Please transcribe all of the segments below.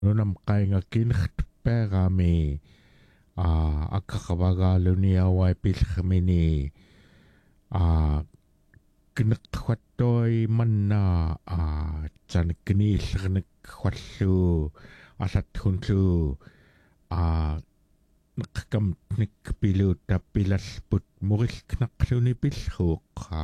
nunam kainga kinht perami akakawagaluni awai pilhmini kinakwatoi manna chan kinilgnik kwallu alat hunlu nakam nik pilu tapilal put muril knaqluni pilhuqa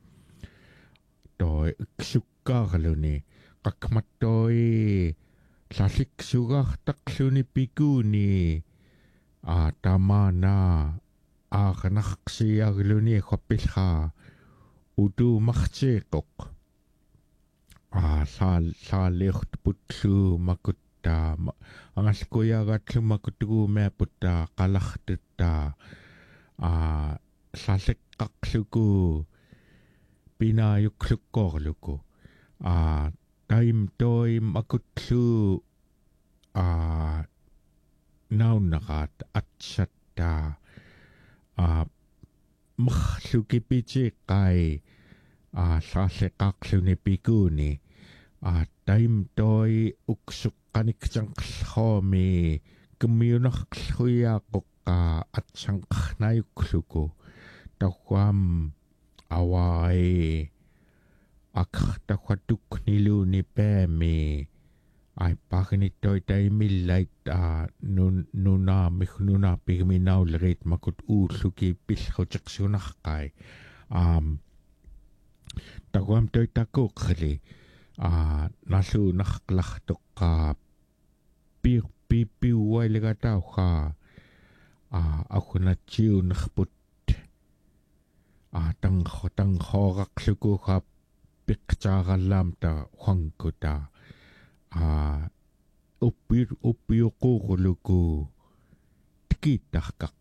toi ksukkarluni qakmattoi lalliksugartaqluni pikuni tamana aaranaqsiagluni qappilha utu martiiqoq saaliort putlu makutta angalkuyagatlu makutuguumea putta qalartutta salleqqaqluku pinaayuklukkoorluku taim toi makutlu naunaqaat atsatta mkhlukipichiqqai salleqqaqluni pikuni taim toi uksuqqanikchanqllhoomi kummiunarqlhuyaaqoqqa atsanqnayukluku tawam awai aqartaquatuk niluni peemi ai pagnitoi taimillait nuna pigminaullerit makut uulluki pillhutiqsunarqai tawam toi takuqli nalluunarqlartoqqa piuwailegatauqa aqunatsiunerput tanghooraqlukuqa piqtaarallaamta huankuta uppiuquurluku tikiittarkaq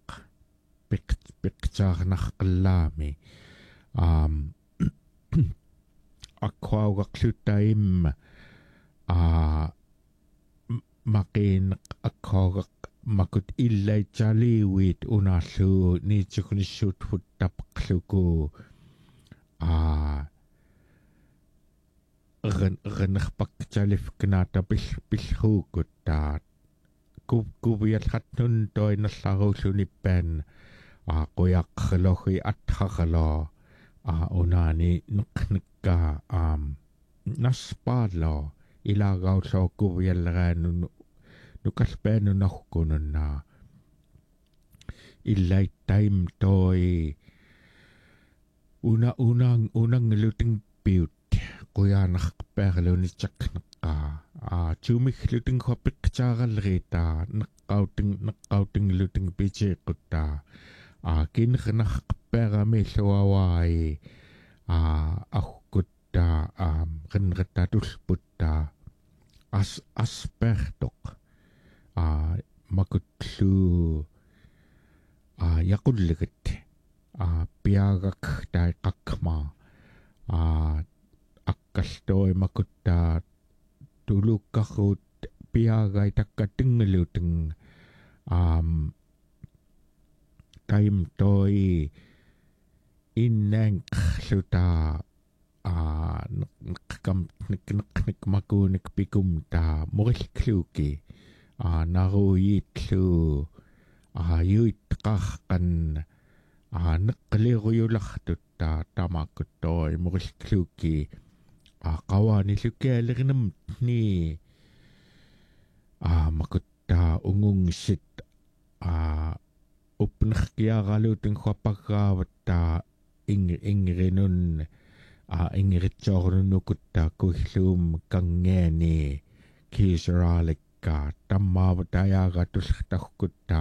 piqtaarnarqallaami aquaugaqlutaim maqiin aquagaq makut illaitsaliuit unaallu niitsukunissuut tapqluku renerpaktalif knaata pillhuukuttaa kuviallatnun toinallarulunippan quyaqqalogi atharalo unaani neqnekka naspaalo ilaagaullo kuvialleraanun nukalpaanunarkununna illaittaim toi unangeluting piut quyaanarperlunitsaqneqqa tuumigluting huapiqtaarallerita neqqauting pichiiqutta kinernarperami luawai ahkutta renretatulputta aspertoq makutlu yaqullegat piagak taiqaqma akkalltoi makutta tulukkarruut piagai takkatingeluteng taim toi innangqluta neqqam makuunik pikumta murilluuki naruyiitlu yuitqarqan neqqaliruyulartutta tamakkuttoi murilluuki qawaanillukialerinam ni makutta ungungsit upnerkiaraluteng huapagaavatta ingrinun ingritsoornunukutta kullum kangeani kiisraalikka tammaavatayaagatuslertarkutta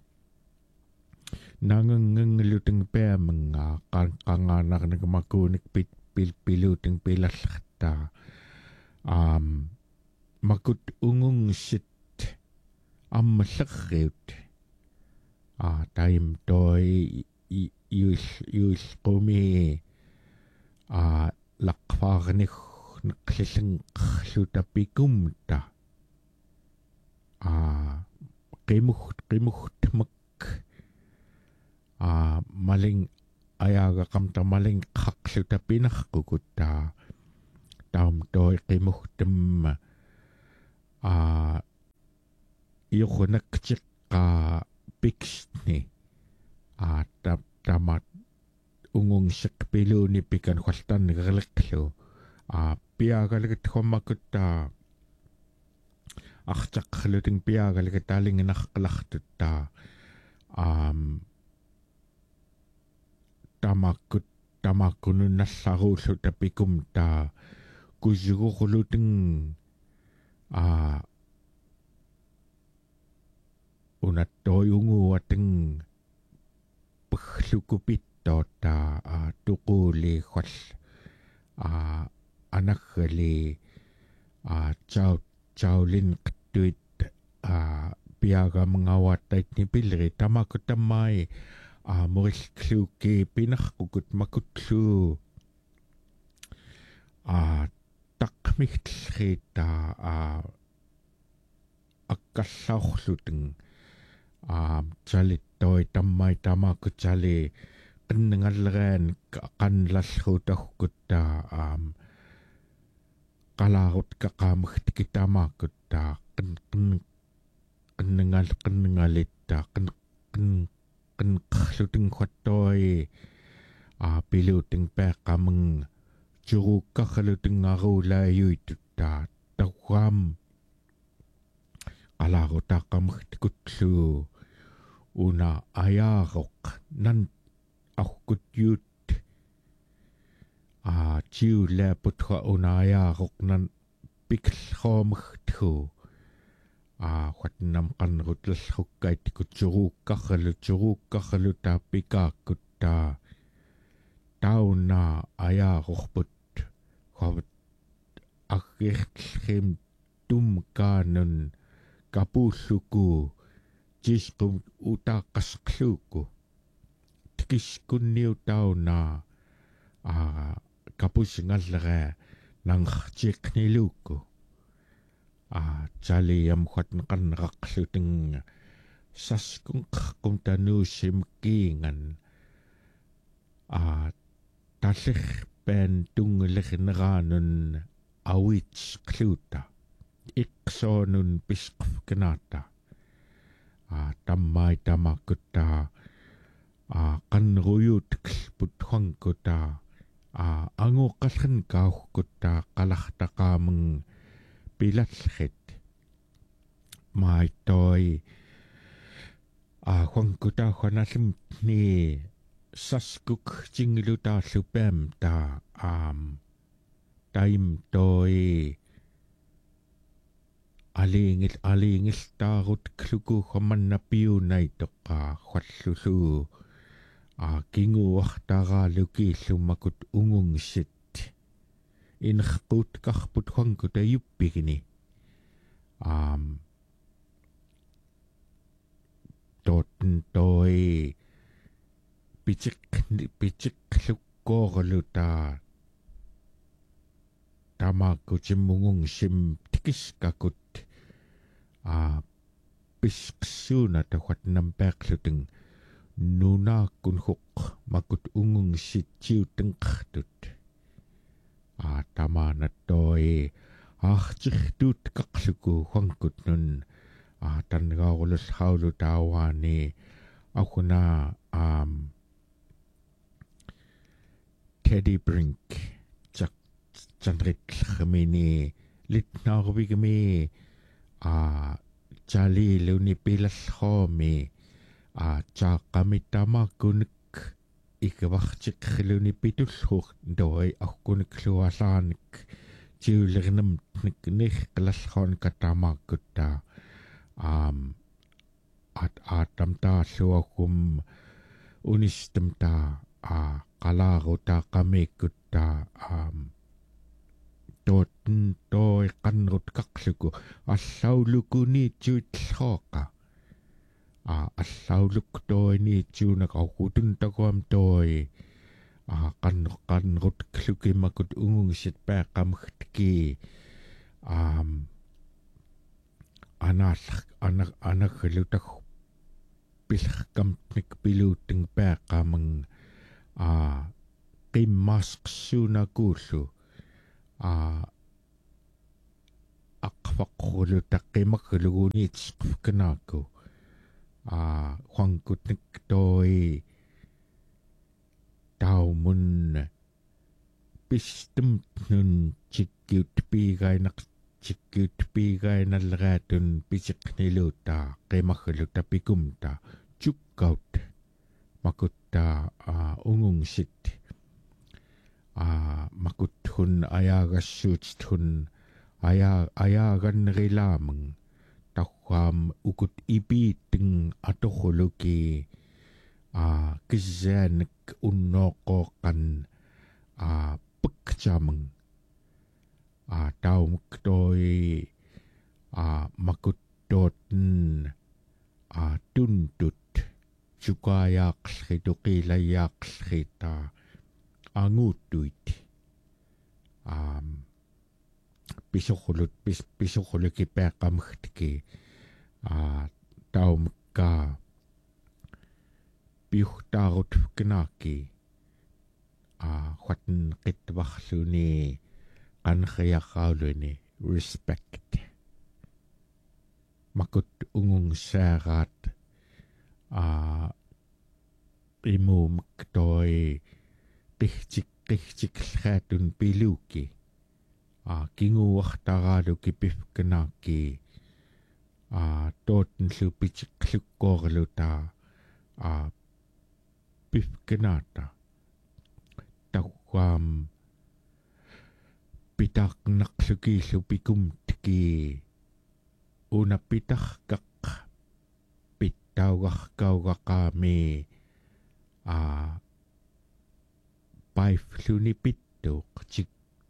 nangangangeluteng peamenga qanqangaanarnakamakuunik piluteng pilallerta makut ungungsit ammallerriut taim toi yuilqumi laqfaarnik neqlillenqerlutapikumta qimuhtmak maling ayaagaqamta maling qaqlutapinarqukutta taum toi qimuhtam yoqunaktiqqa piksni tamat ungungsiq piluuni pikan hualtannegerliqlu piaagaligit hommakutta artaqluting piaagaligit taalinginarqalartutta tamakkununnallaruullu tapikum taa kusugurluting unattoyunguating pagglukupittoota tuquuliigwall anaggali chaulin qittuit piagamngawaattaitni pilleri tamakutammai morillukki pinarqukut makutluu taqqmigtellriita akkallaorluting chalittoi tammai tamakutali qinningalleraan qannlallruutagkutta qalaarut kaqaamagtiki tamakutta qinningallitta qinqarluting khuattoi piluuting peeqqamang churuukkarlutingaruulaayuitutta tawwaam qalaarutaqqamagtikutlu una ayaaroq nan aukkutjuut tiullaaputwa una ayaaroq nan piklroomagthu huatnam qanrutlallrukkaitikut churuukkarlu taapikaakkutta tauna ayaarorput huavat aggertlrim tumkaanun kapuulluku tisqum utaaqasqluuku tikiskunniu tauna kapusingallera nangartiiqniluuku taliam huatneqannaqarluting saskunqarqum tanuussimkiingan tallerpaan tungulerneraanun awitsqluuta iqsoonun pisqufkanaata tammai tamakutta qanruyuutiklput huangkuta anguqqallern kauhkutta qalartaqaamang pilallrit maitoi huangkuta huanallumni saskuk tingilutaallupaam ta taim toi aliingil taarut kluku khammannapiunaitoqqa huallulu kinguartaraalukiillumakut ungungsit inerquutkarput huangkuta yuppigini totten toi pitiklukkooruluta tamakkutimungungsim tikiskakut pisqsuunata huatnam peaqluting nunaakunhuq makut ungungsitsiutenqartut tamaanattoi aartirtuut kaqluku huangkut nun tangaarulallhaulu taawaani ahuna Teddy Brink chanritllermini litnaarvigmi jaliluni pilallroomi chaaqamitamaakkunik ikavartiqriluni pitullruq doi aquniklualaanik tiulernamtnik nirqalallroon katamaakutta atamtaalluagum unistamta qalaarutaa totten toi qannrut kaqluku allaulukuni tiutlrooqa allauluk toi niitsuunaqauqutun takuam toi qannrut klukimakut ungungsit peeqqamagtiki anaggalutag pillerkamtnik piluuting peeqqamang qimmaasqsuunakuullu aqfaqulu taqqimakkuluguni tsqfkanaku huangkutnik toi taumun pistumtnun chikkiut piigainak chikkiut piigainalleraatun pisiqniluuta qimaggulu tapikumta chukkaut makutta ungungsit makuthun ayagassuutthun ayaaganrilaamang taqwaam ukut ipiitteng atorruluki kissaanak unnooqqooqqan pekcamang taumuk toi makuttootn tuntut sukayaaqsri tuqilayaaqsri ta anguuttuit pisoquluki peeqqamagtiki taumukka piurtaarut kinaaki huatn qitvarluni qanriaqauluni respect makut ungungsaaraat imuumik toi qihtiklraatun piluuki kinguartaraaluki pifkanaaki tootnlu pitikklukkoorluta pifkanaata taqwaam pitaqnaqlukiillu pikumtiki una pitarkaq pittaugarkaugaqaami paifluni pittuuq tik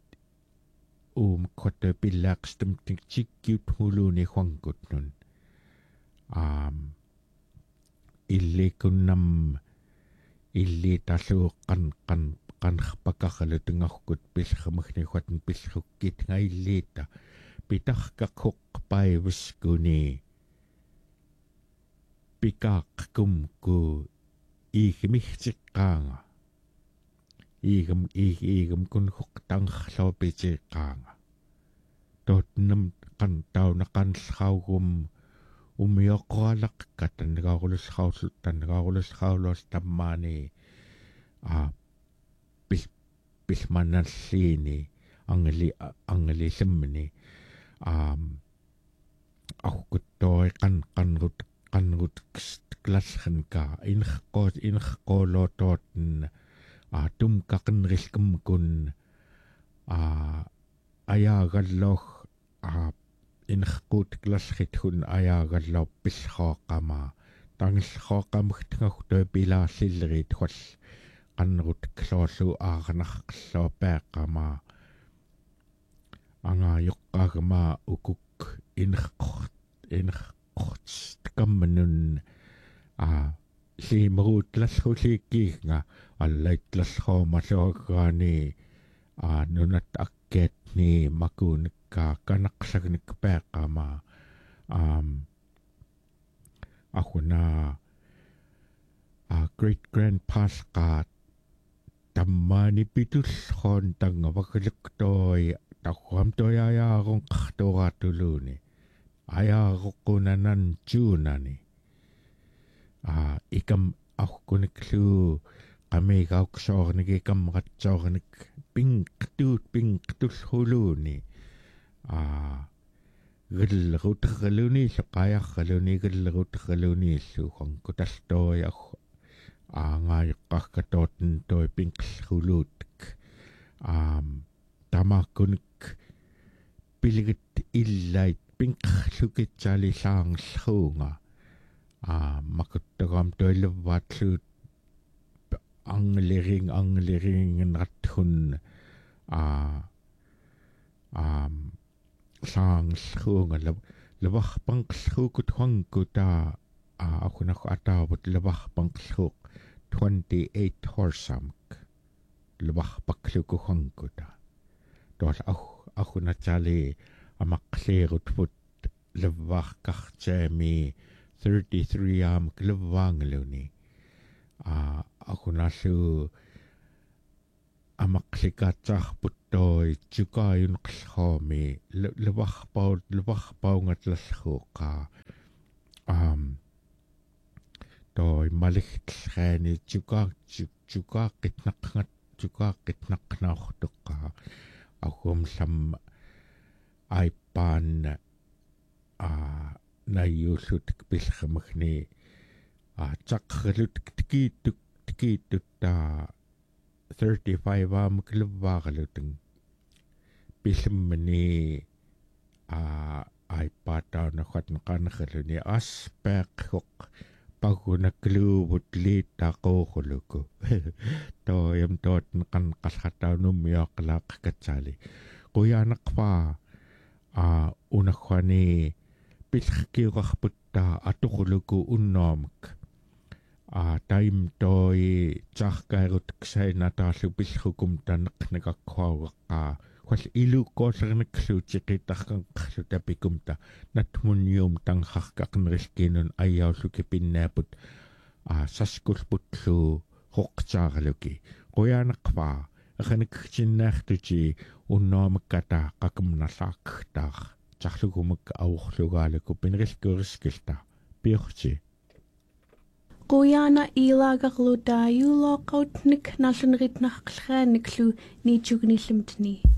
kotte pillaaqstum tikkiut huluni huangkutnun illikunnam illitalluuqqan qanrpaqarlu tungarkut pillramagni huatn pillrukkit ngailliita pitarkaq paivuskuni pikaaqkumku iigmihtiqqaanga iigam kun huqtangrlopitiqqaanga tootnam qantaunaqanllraugum umioqqualaqqat tannigaarulsraulluas tammaani pilmanalliini angalillammani aquttoi qanrut klassanka inqoolootootn tumkaqinrilkumkun ayaagalloog inqquutiklasrit-hun ayaagalloor pillrooqqama tangillrooqqamagtngagtoi pilaallillerit huall qanrut kloorlu aaranarqalloo peeqqama angaajoqqaagama ukuk inqqortkammanun liimeruutlalluliikkiinga allaitlalluumalluagaani nunat akkeetni makuunikka kanaqsagnik peeqqama ahuna great grandpasqaat tammaani pitullroon tangavakaliqtoi taqwam toyaayaarun qartoraatuluuni ayaaroqqunanan tuunani ikam aquniklu qamigauksoornik ikamratsoornik pingqtullhuluuni gillerutерлuniillu qajarraluni gillerutерлuniillu qankutaltoi aangaajoqqarkatootn toi pingqllhuluuttik tamakkunik piligit illait pingqllukitsaalisaarnllruunga makuttagam toilavaatluut angleringenrathun saarnllruunga lavarpanqllruukut huangkuta aqunaqu ataavut lavarpanqllruuq 28 horsamak lavarpaqluku huangkuta toal aqunatali amaqliirutput lavarqartaami 33 aamak lavaangaluni aqunallu амақликаатсаарпут той чукааюнеқлхооми луварпаунгатлаллуоқаа той малихтлраани чукааққитнақнаортоққаа агумламма айпаанна найюуллутик пиллрамагни таққалутик тикииттуттаа 35 аамаклувааралутин пиллэммани айпаатаунахат неқанералуни аспааққоқ пагунаклуувут лииттаақоорулуку тоям тоот неқанеқалхатаунуммиоқалааққатсаали қуяанеқпаа унахвани пиллеркиуқарпуттаа атоқулуку унноомак тайм той чаркаарут ксайнатааллу пиллерукум танеқнакаккуаугеққаа хвал илуккоолерникклуутиқитарқанқарлу тапикумта натмунниум тангхаркақнерилкинун аяуллуки пиннаапут саскулпутлу хоққтааралуки қуяанеқпаа ақаниккиннаартути унноомаккатаа қакумнарлааркхтаар чарлугумакка аурлугаалуку пинерилкуерискилта пиорти Qoyana ilaagarlutaa yuuloqautnik nallunritnarqlraaniklу niitsugnillamtni